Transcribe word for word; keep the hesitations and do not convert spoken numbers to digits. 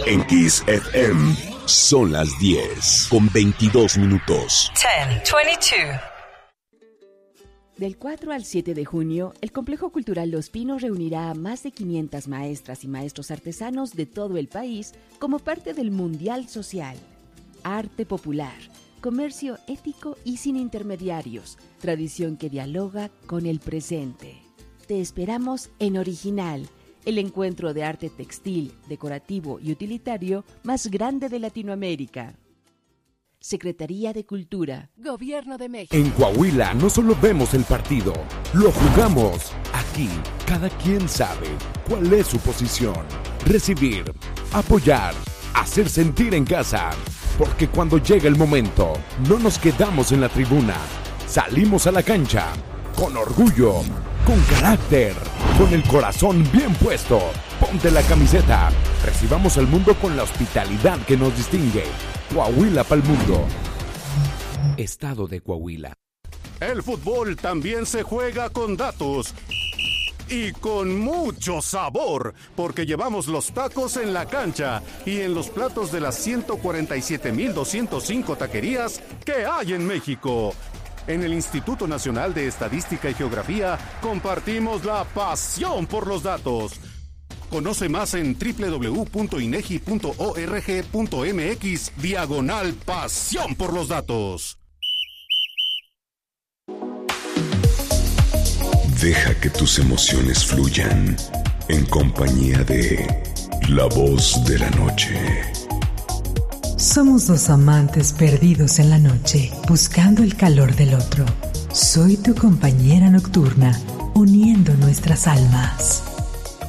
En Kiss F M son las diez con veintidós minutos. diez, veintidós. Del cuatro al siete de junio, el Complejo Cultural Los Pinos reunirá a más de quinientas maestras y maestros artesanos de todo el país como parte del Mundial Social. Arte popular, comercio ético y sin intermediarios, tradición que dialoga con el presente. Te esperamos en Original, el encuentro de arte textil, decorativo y utilitario más grande de Latinoamérica. Secretaría de Cultura, Gobierno de México. En Coahuila no solo vemos el partido, lo jugamos. Aquí, cada quien sabe cuál es su posición. Recibir, apoyar, hacer sentir en casa. Porque cuando llega el momento, no nos quedamos en la tribuna. Salimos a la cancha, con orgullo, con carácter, con el corazón bien puesto. Ponte la camiseta. Recibamos al mundo con la hospitalidad que nos distingue. Coahuila pa'l mundo. Estado de Coahuila. El fútbol también se juega con datos. Y con mucho sabor, porque llevamos los tacos en la cancha y en los platos de las ciento cuarenta y siete mil doscientos cinco taquerías que hay en México. En el Instituto Nacional de Estadística y Geografía compartimos la pasión por los datos. Conoce más en doble u doble u doble u punto inegi punto org punto mx diagonal pasión por los datos. Deja que tus emociones fluyan en compañía de La Voz de la Noche. Somos dos amantes perdidos en la noche, buscando el calor del otro. Soy tu compañera nocturna, uniendo nuestras almas.